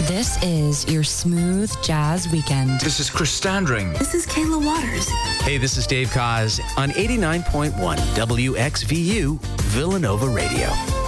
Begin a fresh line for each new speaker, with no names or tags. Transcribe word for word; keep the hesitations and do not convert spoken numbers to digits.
This is your smooth jazz weekend.
This is Chris Standring.
This is Kayla Waters.
Hey, this is Dave Koz on eighty-nine point one W X V U Villanova Radio.